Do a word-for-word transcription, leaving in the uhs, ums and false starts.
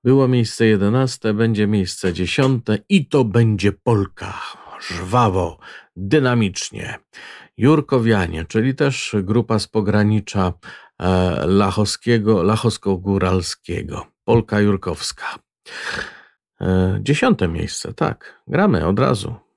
Było miejsce jedenaste, będzie miejsce dziesiąte i to będzie Polka. Żwawo, dynamicznie. Jurkowianie, czyli też grupa z pogranicza e, lachowskiego, lachowsko-góralskiego. Polka jurkowska. E, dziesiąte miejsce, tak. Gramy od razu.